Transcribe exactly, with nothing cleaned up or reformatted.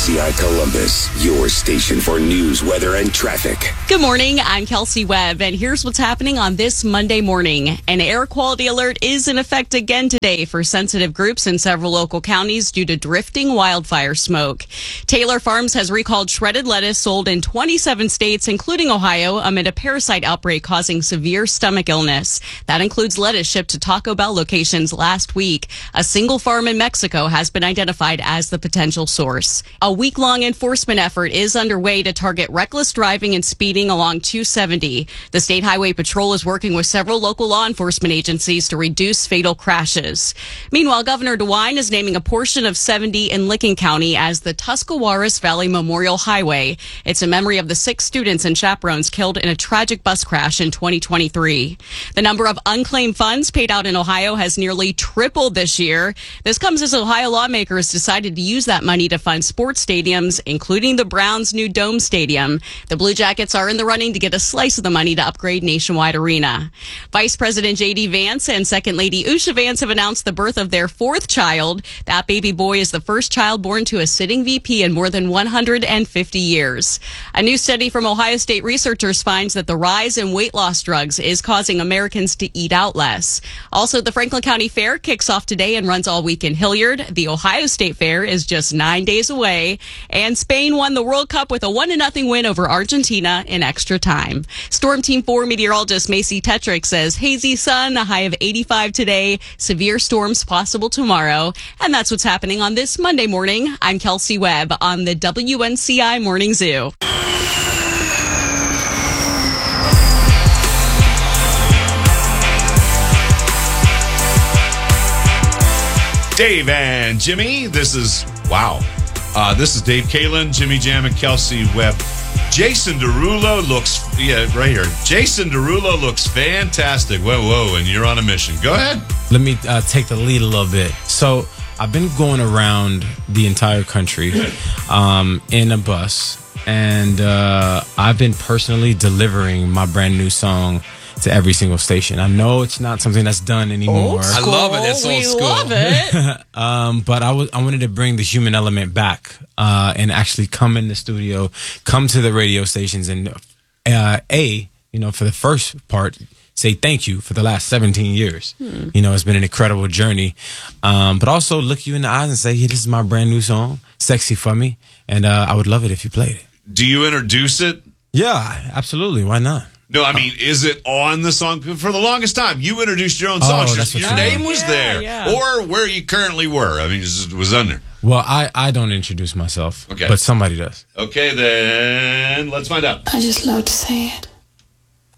C I Columbus, your station for news, weather, and traffic. Good morning. I'm Kelsey Webb, and here's what's happening on this Monday morning. An air quality alert is in effect again today for sensitive groups in several local counties due to drifting wildfire smoke. Taylor Farms has recalled shredded lettuce sold in twenty-seven states, including Ohio, amid a parasite outbreak causing severe stomach illness. That includes lettuce shipped to Taco Bell locations last week. A single farm in Mexico has been identified as the potential source. A week-long enforcement effort is underway to target reckless driving and speeding along two seventy. The State Highway Patrol is working with several local law enforcement agencies to reduce fatal crashes. Meanwhile, Governor DeWine is naming a portion of seventy in Licking County as the Tuscarawas Valley Memorial Highway. It's a memory of the six students and chaperones killed in a tragic bus crash in twenty twenty-three. The number of unclaimed funds paid out in Ohio has nearly tripled this year. This comes as Ohio lawmakers decided to use that money to fund sports stadiums, including the Browns' new Dome Stadium. The Blue Jackets are in the running to get a slice of the money to upgrade Nationwide Arena. Vice President J D. Vance and Second Lady Usha Vance have announced the birth of their fourth child. That baby boy is the first child born to a sitting V P in more than one hundred fifty years. A new study from Ohio State researchers finds that the rise in weight loss drugs is causing Americans to eat out less. Also, the Franklin County Fair kicks off today and runs all week in Hilliard. The Ohio State Fair is just nine days away. And Spain won the World Cup with a one to nothing win over Argentina in extra time. Storm Team four meteorologist Macy Tetrick says hazy sun, a high of eighty-five today, severe storms possible tomorrow. And that's what's happening on this Monday morning. I'm Kelsey Webb on the W N C I Morning Zoo. Dave and Jimmy, this is, wow. Uh, this is Dave Kalin, Jimmy Jam, and Kelsey Webb. Jason Derulo looks, yeah, right here. Jason Derulo looks fantastic. Whoa, whoa, and you're on a mission. Go ahead. Let me uh, take the lead a little bit. So I've been going around the entire country um, in a bus, and uh, I've been personally delivering my brand new song to every single station. I know it's not something that's done anymore. Old school. I love it. It's old we school. love it. um, but I was I wanted to bring the human element back uh, and actually come in the studio, come to the radio stations, and uh, a you know for the first part say thank you for the last seventeen years. Hmm. You know, it's been an incredible journey. Um, but also look you in the eyes and say, hey, this is my brand new song, Sexy for Me, and uh, I would love it if you played it. Do you introduce it? Yeah, absolutely. Why not? No, I mean, is it on the song? For the longest time, you introduced your own song. Oh, your that's what your you name mean. was Yeah, there. yeah. Or where you currently were. I mean, it was under. Well, I, I don't introduce myself, Okay. but somebody does. Okay, then let's find out. I just love to say it.